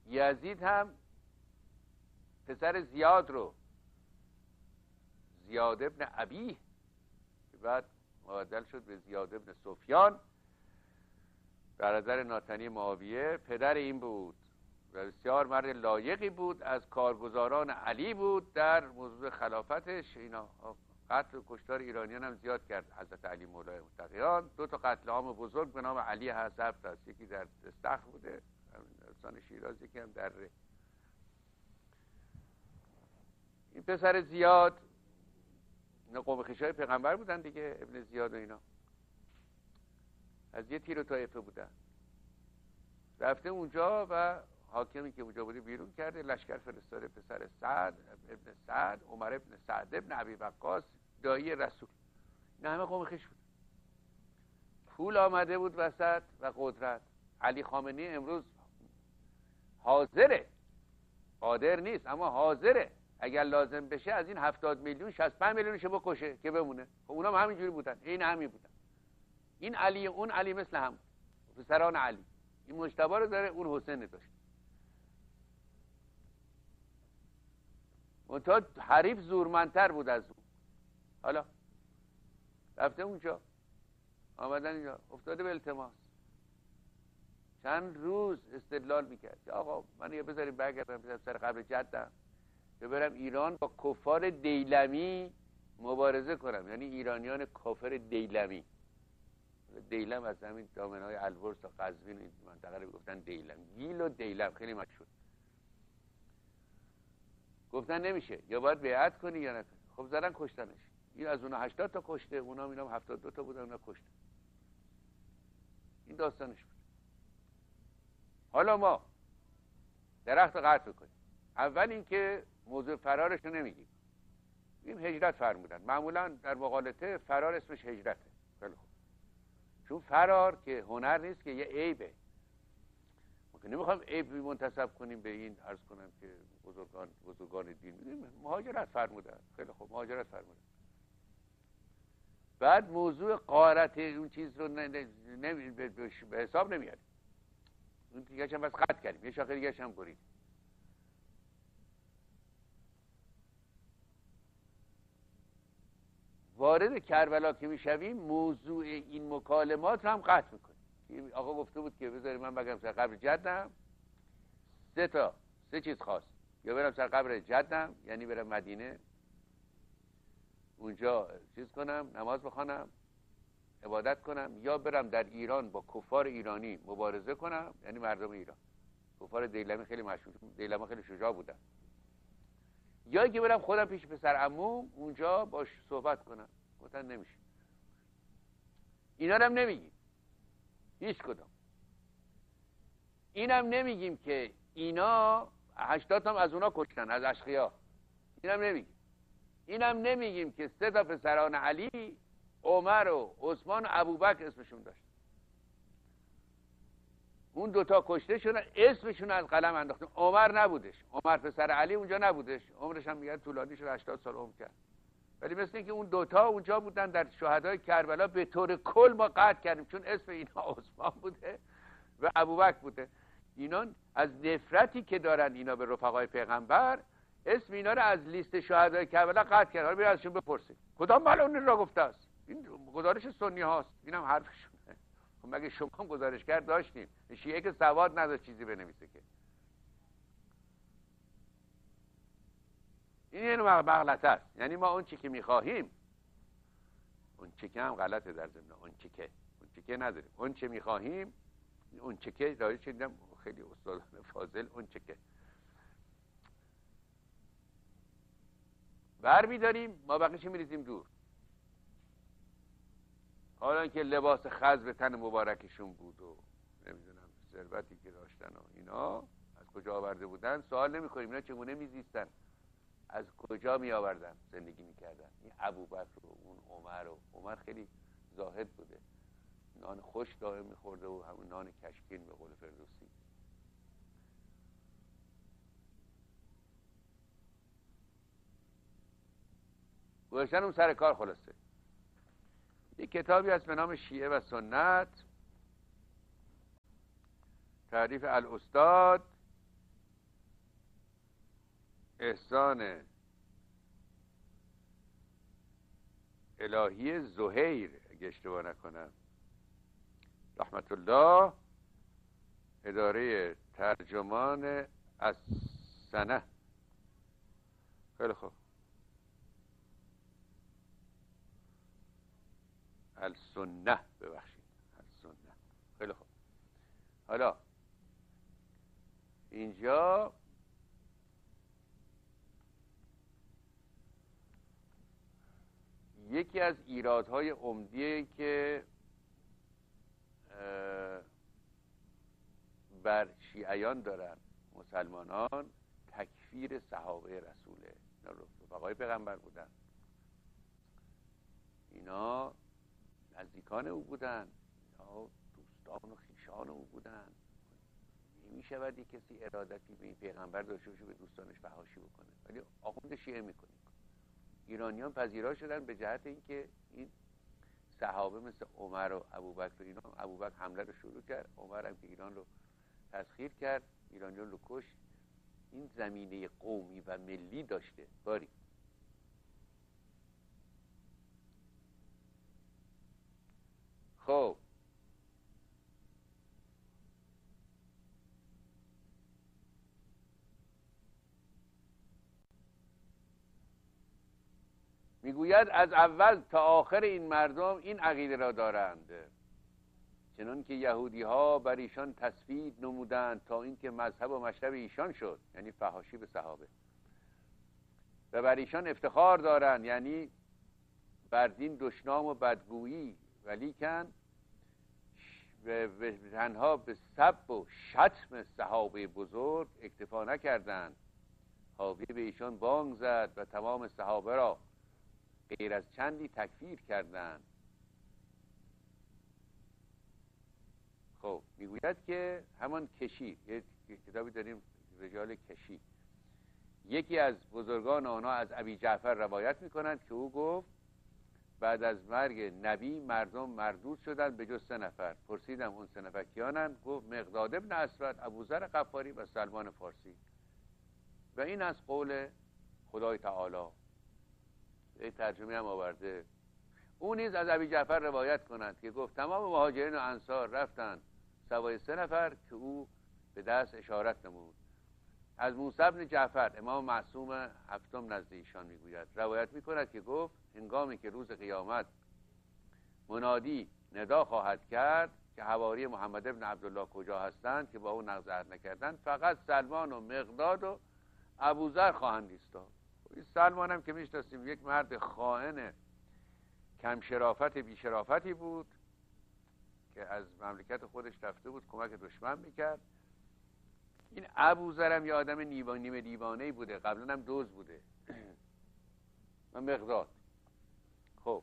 یزید هم پسر زیاد رو، زیاد ابن ابی که بعد مبدل شد به زیاد ابن سفیان، برادر ناتنی معاویه، پدر این بود و بسیار مرد لایقی بود، از کارگزاران علی بود در موضوع خلافتش. اینا قتل و کشتار ایرانیان هم زیاد کرد حضرت علی مولای متقیان. 2 تا قتل عام بزرگ به نام علی ثبت است، یکی در استخر بوده استان شیراز، یکی هم در ره. این پسر زیاد اینا قوم خویشای پیغمبر بودن دیگه، ابن زیاد و اینا از یه تیر و طایفه بودن. رفته اونجا و حاکمی که اونجا بوده بیرون کرده، لشکر فرستاده پسر سعد ابن سعد، عمر ابن سعد ابن ابی وقاص، دایی رسول. نه همه قوم خویش بود. پول آمده بود وسط و قدرت. علی خامنه‌ای امروز حاضره، قادر نیست اما حاضره اگر لازم بشه از این 70 میلیون 65 میلیونش بکشه که بمونه. خب اونا هم همینجوری بودن، این همین بودن. این علی اون علی مثل هم، پسران علی. این مجتبی رو داره، اون حسین داشت. منتها حریف زورمندتر بود از اون. حالا رفته اونجا، آمدن اینجا، افتاده به التماس. چند روز استدلال میکرد که آقا من یه بذاریم برگردم سر قبر جدم، برم ایران با کفار دیلمی مبارزه کنم. یعنی ایرانیان کافر دیلمی. دیلم از همین دامنه‌های البرز تا قزوین این منطقه رو گفتن دیلم. گیل و دیلم خیلی مشهور. گفتن نمیشه، یا باید بیعت کنی یا نکنی. خب زدن کشتنش. این از اونها 80 تا کشته، اونها اینا 72 تا بودن، اونها کشته. این داستانش بود. حالا ما درخت قطع کنیم. اول اینکه موضوع فرارش رو نمیگیم، میگیم هجرت فرمودن. معمولا در مقالطه فرار اسمش هجرته. خیلی خوب. چون فرار که هنر نیست، که یه عیبه. ما که نمیخوایم عیب منتسب کنیم به این، عرض کنم که بزرگان دین، میگیم مهاجرت فرمودن. خیلی خوب، مهاجرت فرمودن. بعد موضوع غارت اون چیز رو به حساب نمیاریم. اون دیگه هم بس قطع کردیم، یه شاخه دیگه هم برید. وارد کربلا که میشویم موضوع این مکالمات رو هم قطع میکنیم. آقا گفته بود که بذاری من بگم سر قبر جدم، سه چیز خواست. یا برم سر قبر جدم، یعنی برم مدینه اونجا چیز کنم، نماز بخوانم، عبادت کنم، یا برم در ایران با کفار ایرانی مبارزه کنم، یعنی مردم ایران. کفار دیلمی خیلی مشهور، دیلمی خیلی شجاع بودن. یا اینکه برم خودم پیش پسر عموم اونجا باش صحبت کنم. گفتن نمیشه. اینا رو هم نمیگیم، هیچ کدام. اینم نمیگیم که اینا 80 تا از اونا کشتن، از اشقیا. اینم نمیگیم. اینم نمیگیم که 3 تا پسران علی، عمر و عثمان و ابوبکر اسمشون داشت. اون 2 تا کشته شدن، اسمشون از قلم انداختن. عمر نبودش، عمر پسر علی اونجا نبودش، عمرش هم میگن طولانی شد، 80 سال عمر کرد. ولی مثل اینکه اون 2 تا اونجا بودن در شهدای کربلا. به طور کل ما قطع کردیم، چون اسم اینا عثمان بوده و ابوبکر بوده. اینا از نفرتی که دارن اینا به رفقای پیغمبر، اسم اینا رو از لیست شهدای کربلا قطع کردن. حالا برید ازشون بپرسید کدام ملعون را گفته است. این گزارش سنی هاست، اینم حرفشونه. خب مگه شما هم گزارشگر داشتیم؟ شیعه که سواد نداشت چیزی بنویسه که. این یه نوع مغلطه است. یعنی ما اون چی که میخواهیم، اون چی که هم غلطه در ضمن، اون چی که نداریم. اون چی میخواهیم، اون چی که داری چیدم خیلی استادان فاضل، اون چی که بر میداریم، ما بقیش میریزیم دور. حالا که لباس خز به تن مبارکشون بود و نمیدونم ثروتی که داشتن و اینا از کجا آورده بودن، سوال نمیکنیم اینا چگونه میزیستن، از کجا می آوردن، زندگی میکردن. این ابوبکر و اون عمر، و عمر خیلی زاهد بوده، نان خوش دائم میخورده و همون نان کشکین به قول فردوسی. گذاشتن اون سر کار. خلاصه یک کتابی هست به نام شیعه و سنت، تعریف الاستاد احسان الهی زهیر اگه اشتباه نکنم رحمت الله، اداره ترجمان از سنه. خیلی خوب، السنه، ببخشید، السنه. خیلی خوب. حالا اینجا یکی از ایرادهای عمده‌ای که بر شیعیان دارن مسلمانان تکفیر صحابه رسوله. اینا رفقای پیغمبر بودن، اینا نزدیکان او بودن، اینا دوستان و خویشان او بودن. نمی‌شود یک کسی ارادتی به این پیغمبر داشته باشه به دوستانش فحاشی بکنه، ولی آخوند شیعه میکنه. ایرانیان پذیرا شدن به جهت اینکه این صحابه مثل عمر و ابوبکر، اینا ابوبکر حمله رو شروع کرد، عمر هم که ایران رو تسخیر کرد، ایرانیان رو کشت. این زمینه قومی و ملی داشته باری. خب میگوید از اول تا آخر این مردم این عقیده را دارند، چنان که یهودی ها بر ایشان تسوید نمودند تا اینکه مذهب و مشرب ایشان شد، یعنی فحاشی به صحابه، و بر ایشان افتخار دارند، یعنی بر دین دشنام و بدگویی، ولیکن تنها به سب و شتم صحابه بزرگ اکتفا نکردند. حاوی به ایشان بانگ زد و تمام صحابه را غیر از چندی تکفیر کردند. خب میگوید که همان کشی، یک کتابی داریم رجال کشی، یکی از بزرگان آنها از ابی جعفر روایت میکنند که او گفت بعد از مرگ نبی مردم مردود شدند به جز 3 نفر. پرسیدم اون 3 نفر کیانند؟ گفت مقداد ابن اسود، ابوذر غفاری و سلمان فارسی. و این از قول خدای تعالی. این ترجمه هم آورده. او نیز از ابی جعفر روایت کنند که گفت تمام مهاجرین و انصار رفتند سوای 3 نفر که او به دست اشارت نمود. از موسی بن جعفر امام معصوم هفتم نزد ایشان میگوید، روایت میکند که گفت هنگامی که روز قیامت منادی ندا خواهد کرد که حواری محمد ابن عبدالله کجا هستند که با او نقض عهد نکردند، فقط سلمان و مقداد و ابوذر خواهند ایستاد. این سلمان هم که میشناسیم یک مرد خائن کم شرافت بی شرافتی بود که از مملکت خودش رفته بود کمک دشمن میکرد. این ابوذر هم یه آدم نیمه دیوانه‌ای بوده، قبلا هم دزد بوده. و مقداد. خب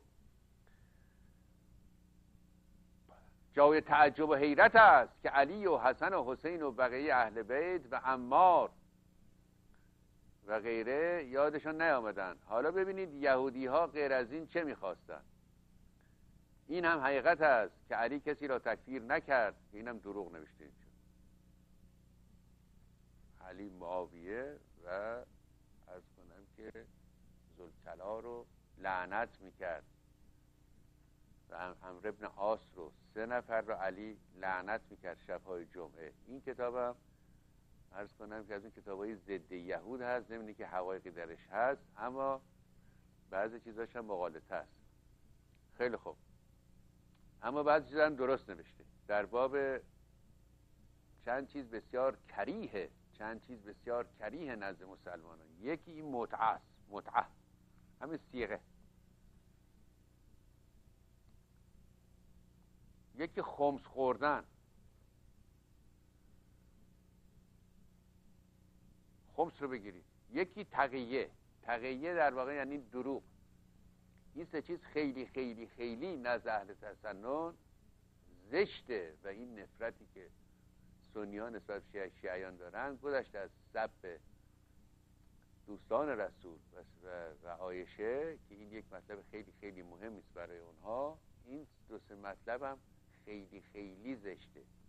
جای تعجب و حیرت است که علی و حسن و حسین و بقیه اهل بیت و عمار و غیره یادشان نیامدن. حالا ببینید یهودی ها غیر از این چه میخواستن. این هم حقیقت است که علی کسی را تکفیر نکرد، این هم دروغ نوشته اینجا. علی معاویه و عرض کنم که ذوالکلا رو لعنت میکرد و عمرو ابن عاص رو 3 نفر رو علی لعنت میکرد شبهای جمعه. این کتابم عرض کنم که از اون کتابای ضد یهود هست، نمیدونی که حقایقی درش هست، اما بعضی چیزاش هم مغالطه است. خیلی خوب، اما بعضی چیزا هم درست نوشته در باب چند چیز بسیار کریه نزد مسلمانان. یکی این متعه است، متعه همین صیغه. یکی خمس خوردن، خمس رو بگیرید. یکی تقیه در واقع یعنی دروغ. این 3 چیز خیلی خیلی خیلی نزد اهل تسنن زشته و این نفرتی که سنیان نسبت به شیعیان دارن گذشته از سب دوستان رسول و عایشه که این یک مطلب خیلی خیلی مهمی است برای اونها. این 2-3 مطلب هم خیلی خیلی زشته.